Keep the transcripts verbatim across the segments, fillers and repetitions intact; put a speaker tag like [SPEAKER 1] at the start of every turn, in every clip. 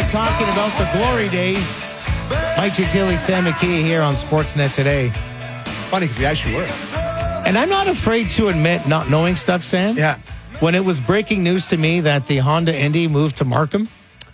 [SPEAKER 1] talking about the glory days. Mike Gentile, Sam McKee here on Sportsnet today.
[SPEAKER 2] Funny because we actually were.
[SPEAKER 1] And I'm not afraid to admit not knowing stuff, Sam.
[SPEAKER 2] Yeah.
[SPEAKER 1] When it was breaking news to me that the Honda Indy moved to Markham,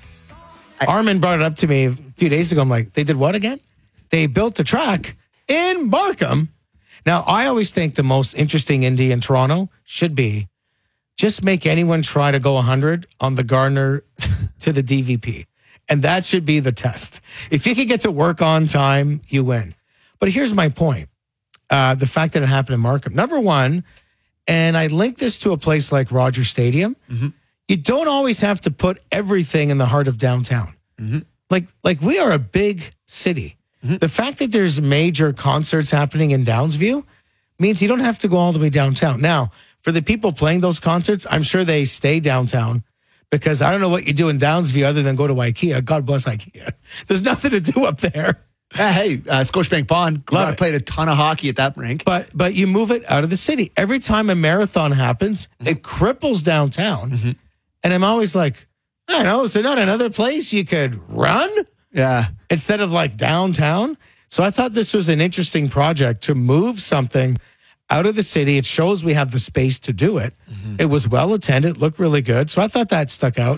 [SPEAKER 1] I, Armin brought it up to me a few days ago. I'm like, they did what again? They built a track in Markham. Now, I always think the most interesting Indy in Toronto should be just make anyone try to go one hundred on the Gardner to the D V P. And that should be the test. If you can get to work on time, you win. But here's my point. Uh, the fact that it happened in Markham. Number one, and I link this to a place like Rogers Stadium, mm-hmm. you don't always have to put everything in the heart of downtown. Mm-hmm. Like, like we are a big city. Mm-hmm. The fact that there's major concerts happening in Downsview means you don't have to go all the way downtown. Now, for the people playing those concerts, I'm sure they stay downtown because I don't know what you do in Downsview other than go to IKEA. God bless IKEA. There's nothing to do up there.
[SPEAKER 2] Uh, hey, uh, Scotiabank Pond. I played a ton of hockey at that rink.
[SPEAKER 1] But but you move it out of the city. Every time a marathon happens, mm-hmm. it cripples downtown. Mm-hmm. And I'm always like, I don't know, is there not another place you could run?
[SPEAKER 2] Yeah.
[SPEAKER 1] Instead of like downtown? So I thought this was an interesting project to move something out of the city. It shows we have the space to do it. Mm-hmm. It was well attended, looked really good. So I thought that stuck out.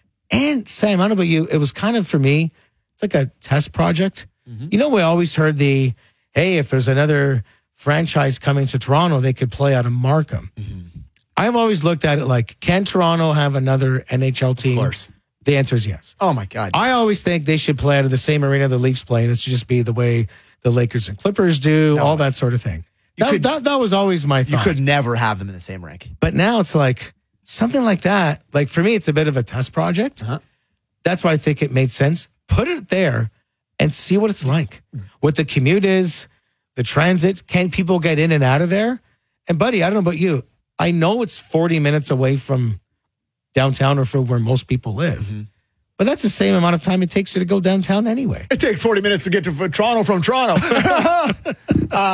[SPEAKER 1] And Sam, I don't know about you, it was kind of, for me, it's like a test project. Mm-hmm. You know, we always heard the, hey, if there's another franchise coming to Toronto, they could play out of Markham. Mm-hmm. I've always looked at it like, can Toronto have another N H L team?
[SPEAKER 2] Of course.
[SPEAKER 1] The answer is yes.
[SPEAKER 2] Oh, my God.
[SPEAKER 1] I always think they should play out of the same arena the Leafs play, and it should just be the way the Lakers and Clippers do, no. all that sort of thing. That, could, that, that was always my thought.
[SPEAKER 2] You could never have them in the same rank.
[SPEAKER 1] But now it's like, something like that, like for me, it's a bit of a test project. Uh-huh. That's why I think it made sense. Put it there and see what it's like. What the commute is, the transit, can people get in and out of there? And buddy, I don't know about you. I know it's forty minutes away from downtown or from where most people live. Mm-hmm. But that's the same amount of time it takes you to go downtown anyway.
[SPEAKER 2] It takes forty minutes to get to Toronto from Toronto. uh,